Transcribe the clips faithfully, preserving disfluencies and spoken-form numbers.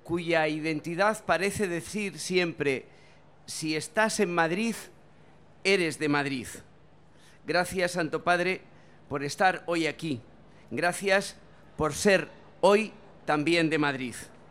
cuya identidad parece decir siempre: si estás en Madrid, eres de Madrid. Gracias, Santo Padre, por estar hoy aquí. Gracias por ser hoy también de Madrid.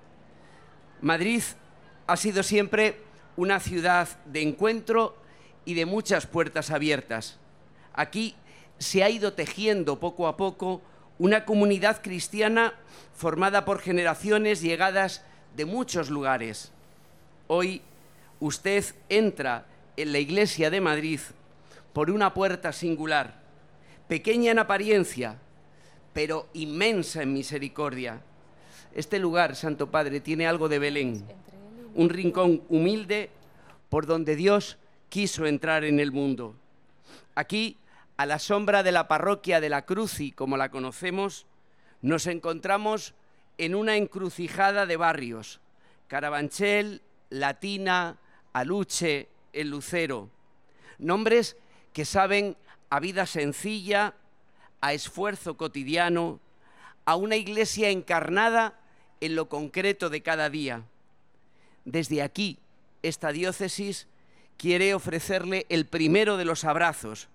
Madrid ha sido siempre una ciudad de encuentro y de muchas puertas abiertas. Aquí se ha ido tejiendo poco a poco una comunidad cristiana formada por generaciones llegadas de muchos lugares. Hoy usted entra en la Iglesia de Madrid por una puerta singular, pequeña en apariencia, pero inmensa en misericordia. Este lugar, Santo Padre, tiene algo de Belén, un rincón humilde por donde Dios quiso entrar en el mundo. Aquí, a la sombra de la parroquia de la Cruci, como la conocemos, nos encontramos en una encrucijada de barrios: Carabanchel, Latina, Aluche, El Lucero. Nombres que saben a vida sencilla, a esfuerzo cotidiano, a una iglesia encarnada en lo concreto de cada día. Desde aquí, esta diócesis quiere ofrecerle el primero de los abrazos,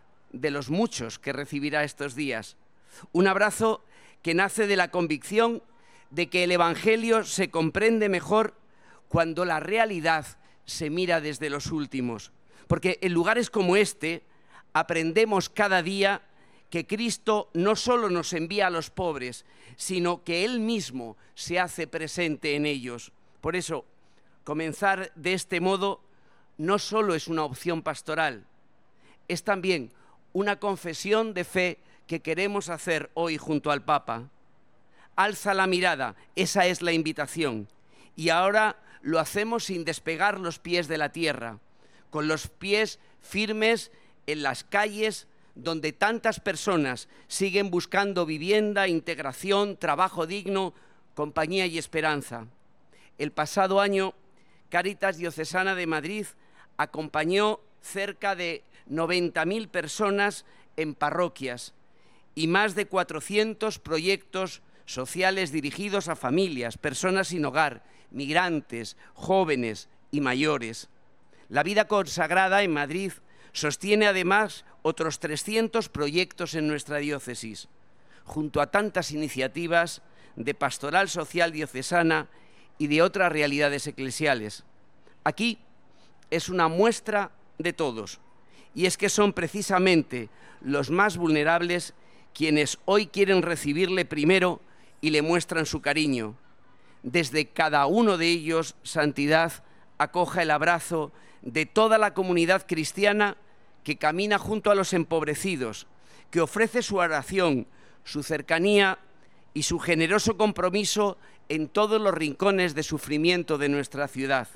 de los muchos que recibirá estos días. Un abrazo que nace de la convicción de que el Evangelio se comprende mejor cuando la realidad se mira desde los últimos. Porque en lugares como este aprendemos cada día que Cristo no solo nos envía a los pobres, sino que Él mismo se hace presente en ellos. Por eso, comenzar de este modo no solo es una opción pastoral, es también una confesión de fe que queremos hacer hoy junto al Papa. Alza la mirada, esa es la invitación. Y ahora lo hacemos sin despegar los pies de la tierra, con los pies firmes en las calles donde tantas personas siguen buscando vivienda, integración, trabajo digno, compañía y esperanza. El pasado año, Cáritas Diocesana de Madrid acompañó cerca de noventa mil personas en parroquias y más de cuatrocientos proyectos sociales dirigidos a familias, personas sin hogar, migrantes, jóvenes y mayores. La vida consagrada en Madrid sostiene además otros trescientos proyectos en nuestra diócesis, junto a tantas iniciativas de pastoral social diocesana y de otras realidades eclesiales. Aquí es una muestra de todos, y es que son precisamente los más vulnerables quienes hoy quieren recibirle primero y le muestran su cariño. Desde cada uno de ellos, Santidad acoja el abrazo de toda la comunidad cristiana que camina junto a los empobrecidos, que ofrece su oración, su cercanía y su generoso compromiso en todos los rincones de sufrimiento de nuestra ciudad.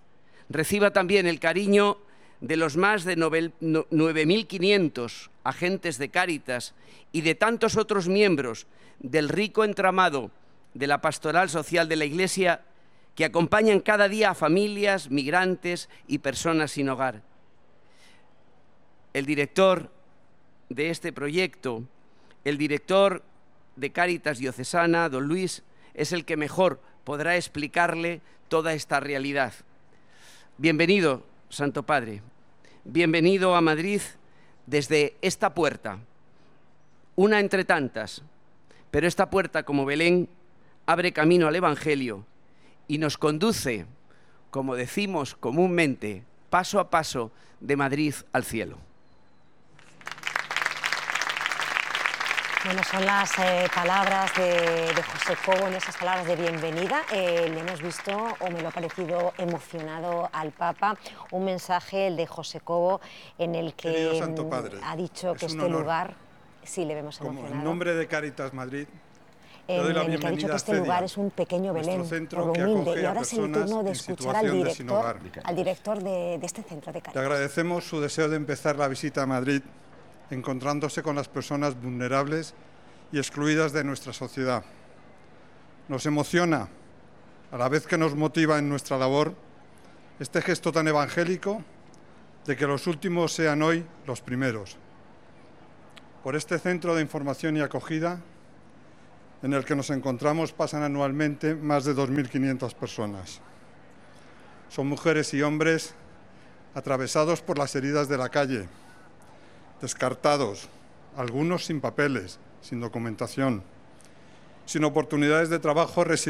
Reciba también el cariño de los más de nueve mil quinientos agentes de Cáritas y de tantos otros miembros del rico entramado de la pastoral social de la Iglesia que acompañan cada día a familias, migrantes y personas sin hogar. El director de este proyecto, el director de Cáritas Diocesana, don Luis, es el que mejor podrá explicarle toda esta realidad. Bienvenido, Santo Padre. Bienvenido a Madrid desde esta puerta, una entre tantas, pero esta puerta, como Belén, abre camino al Evangelio y nos conduce, como decimos comúnmente, paso a paso de Madrid al cielo. Bueno, son las eh, palabras de, de José Cobo, en esas palabras de bienvenida. Eh, le hemos visto, o me lo ha parecido, emocionado al Papa. Un mensaje, el de José Cobo, en el que Santo Padre, ha dicho que este honor. lugar, sí, le vemos emocionado. Como en nombre de Cáritas Madrid, en doy la el que ha dicho que este lugar es un pequeño Belén, por lo humilde. Y ahora es el turno de escuchar al director, al director de, de este centro de Cáritas. Le agradecemos su deseo de empezar la visita a Madrid encontrándose con las personas vulnerables y excluidas de nuestra sociedad. Nos emociona, a la vez que nos motiva en nuestra labor, este gesto tan evangélico de que los últimos sean hoy los primeros. Por este centro de información y acogida en el que nos encontramos pasan anualmente más de dos mil quinientas personas. Son mujeres y hombres atravesados por las heridas de la calle, descartados, algunos sin papeles, sin documentación, sin oportunidades de trabajo,